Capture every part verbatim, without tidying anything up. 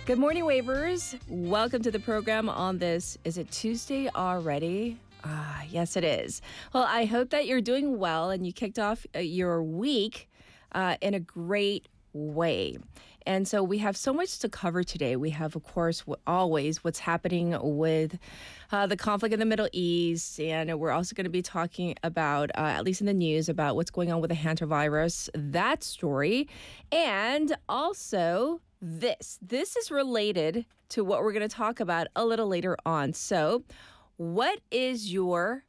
Good morning, Wavers. Welcome to the program on this. Is it Tuesday already? Ah, yes, it is. Well, I hope that you're doing well and you kicked off uh, your week uh, in a great way. And so we have so much to cover today. We have, of course, w- always what's happening with uh, the conflict in the Middle East. And we're also going to be talking about, uh, at least in the news, about what's going on with the hantavirus, that story. And also this. This is related to what we're going to talk about a little later on. So what is your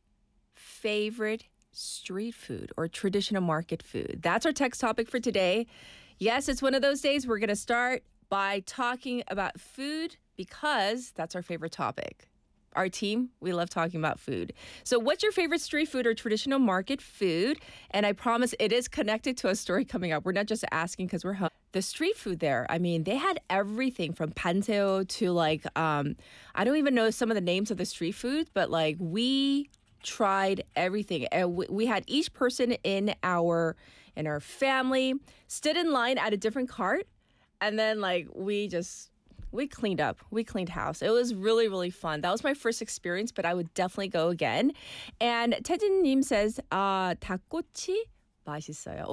favorite street food or traditional market food? That's our text topic for today. Yes, it's one of those days we're going to start by talking about food because that's our favorite topic. Our team, we love talking about food. So what's your favorite street food or traditional market food? And I promise it is connected to a story coming up. We're not just asking because we're home. The street food there, I mean, they had everything from panseo to like, um, I don't even know some of the names of the street food, but like we tried everything. And we, we had each person in our in our family stood in line at a different cart. And then like we just... We cleaned up. We cleaned house. It was really, really fun. That was my first experience, but I would definitely go again. And 태진님 says, uh, 닭꼬치 맛있어요.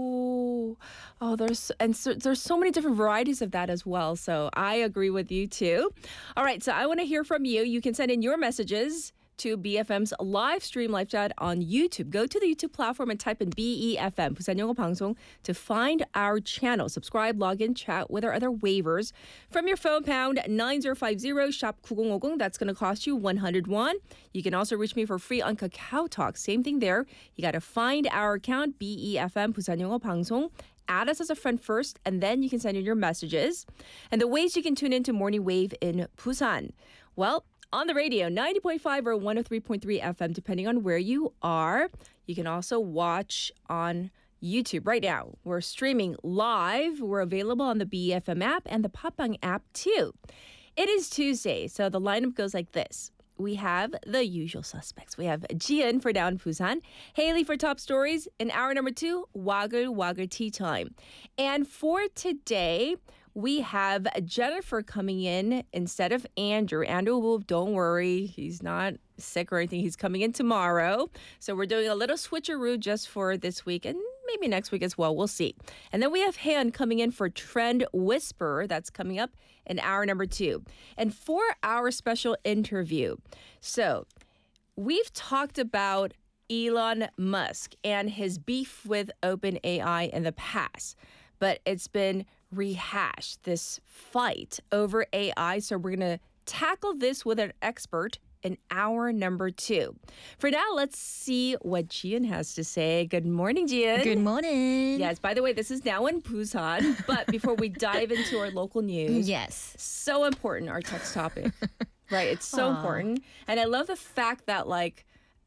Oh, oh, there's and so, there's so many different varieties of that as well. So I agree with you too. All right, so I want to hear from you. You can send in your messages to B F M's live stream live chat on YouTube. Go to the YouTube platform and type in B E F M, 부산 영어 방송, to find our channel. Subscribe, log in, chat with our other waivers. From your phone, pound nine zero five zero, shop 구공 오공. That's going to cost you one hundred won. You can also reach me for free on Kakao Talk. Same thing there. You got to find our account, B E F M, 부산 영어 방송. Add us as a friend first, and then you can send in your messages. And the ways you can tune into Morning Wave in Busan. Well, on the radio, ninety point five or one oh three point three F M, depending on where you are. You can also watch on YouTube right now. We're streaming live. We're available on the B E F M app and the Popbang app too. It is Tuesday, so the lineup goes like this. We have the usual suspects. We have Jian for Down Busan, Haley for Top Stories, and hour number two, Waggle Waggle Tea Time. And for today, we have Jennifer coming in instead of Andrew. Andrew, will, don't worry, he's not sick or anything. He's coming in tomorrow. So we're doing a little switcheroo just for this week and maybe next week as well. We'll see. And then we have Han coming in for Trend Whisperer. That's coming up in hour number two. And for our special interview, so we've talked about Elon Musk and his beef with OpenAI in the past, but it's been rehashed, this fight over A I. So we're going to tackle this with an expert in hour number two. For now, let's see what Jian has to say. Good morning, Jian. Good morning. Yes, by the way, this is now in Busan. But before we dive into our local news, Yes. so important, our text topic. Right, it's so Aw. important. And I love the fact that like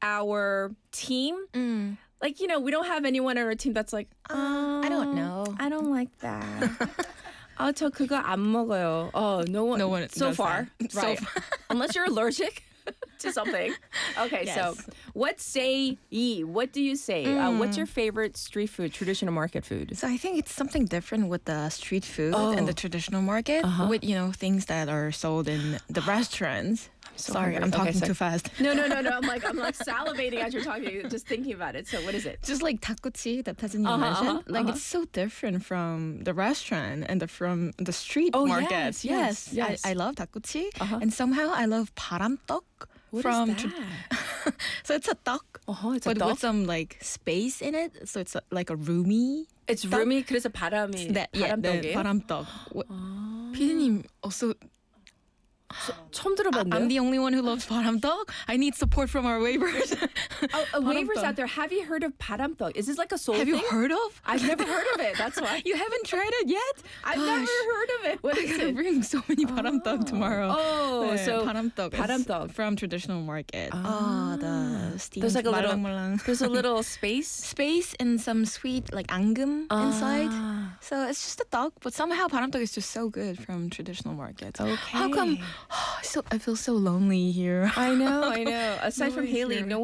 our team, Mm. like, you know, we don't have anyone on our team that's like, Uh, I don't know. I don't like that. 아, 저 그거 안 먹어요. Oh, no one. No one so does far, that. So right? far. Unless you're allergic to something. Okay, Yes. so what say ye? What do you say? Uh, what's your favorite street food, traditional market food? So I think it's something different with the street food Oh. and the traditional market Uh-huh. with, you know, things that are sold in the restaurants. so Sorry, hungry. I'm Okay, talking so- too fast. No, no, no, no. I'm like, I'm like salivating as you're talking, just thinking about it. So what is it? Just like 닭꼬치 that Tasin Uh-huh, mentioned, uh-huh, like uh-huh. it's so different from the restaurant and the from the street Oh, markets. yes, yes, yes. I, I love 닭꼬치, Uh-huh. and somehow I love 바람떡. What from is tra- that? so it's a 떡, Uh-huh, it's a but 떡? with some like space in it. So it's a, like a roomy. It's 떡? roomy. 그래서 바람이 That, yeah, the 바람떡이에요? 바람떡. What- 아. 피디님 also. 처음 들어봤네요. I'm the only one who loves 바람떡. I need support from our waivers. Oh, uh, waivers 바람떡. out there. Have you heard of 바람떡? Is this like a soul Have thing? you heard of? I've never heard of it. That's why. You haven't tried it yet? I've Gosh. never heard of it. What I is gotta it? bring so many 바람떡 tomorrow. Oh, 네, so 바람떡 is 바람떡. from traditional market. Ah. Oh, the steam. There's like a little, 말랑말랑. there's a little space space and some sweet like анг금 inside. Ah. So it's just a 떡, but somehow 바람떡 is just so good from traditional markets. Okay. How come? So I feel so lonely here. I know, I know. Aside No from one's Haley, here. no